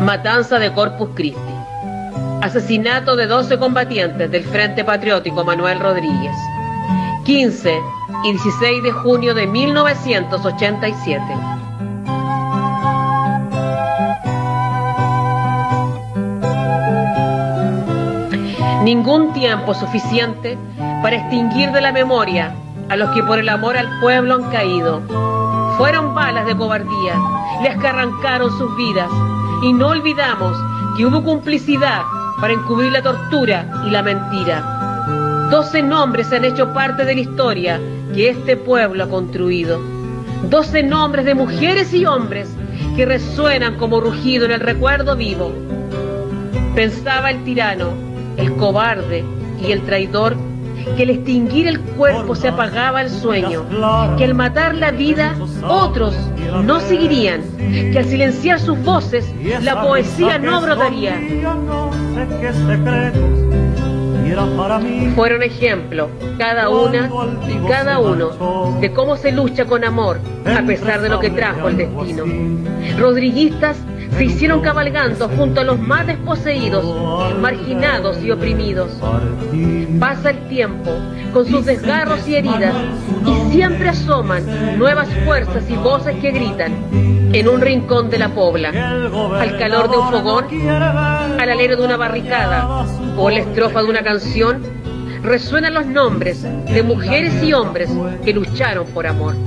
Matanza de Corpus Christi. Asesinato de 12 combatientes del Frente Patriótico Manuel Rodríguez. 15 y 16 de junio de 1987. Ningún tiempo suficiente para extinguir de la memoria a los que por el amor al pueblo han caído. Fueron balas de cobardía, les que arrancaron sus vidas, y no olvidamos que hubo complicidad para encubrir la tortura y la mentira. 12 nombres han hecho parte de la historia que este pueblo ha construido. 12 nombres de mujeres y hombres que resuenan como rugido en el recuerdo vivo. Pensaba el tirano, el cobarde y el traidor, que al extinguir el cuerpo se apagaba el sueño, que al matar la vida otros no seguirían, que al silenciar sus voces la poesía no brotaría. Fueron ejemplo, cada una y cada uno, de cómo se lucha con amor a pesar de lo que trajo el destino. Rodriguistas se hicieron cabalgando junto a los más desposeídos, marginados y oprimidos. Pasa el tiempo con sus desgarros y heridas, y siempre asoman nuevas fuerzas y voces que gritan en un rincón de la pobla, al calor de un fogón, al alero de una barricada o en la estrofa de una canción, resuenan los nombres de mujeres y hombres que lucharon por amor.